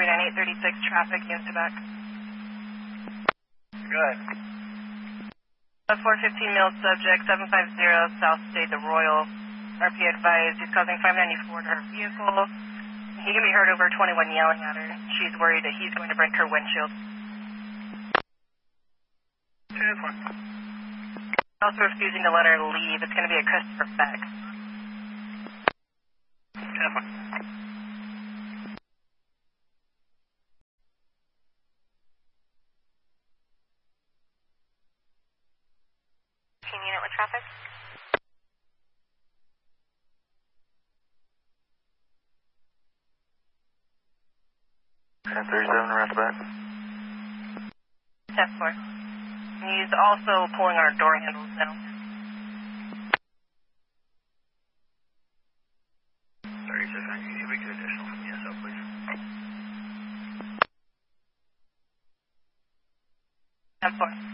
836 traffic, units to back. Good. A 415 male subject, 750 South State, the Royal. RP advised he's causing 594 to her vehicle. He can be heard over 21 yelling at her. She's worried that he's going to break her windshield. 10-1. Also refusing to let her leave. It's going to be a Christopher Beck. 10-1. Unit with traffic. 1037 around the back. 10-4. He's also pulling our door handles down. 36, can we get additional from the SO, please? 10-4.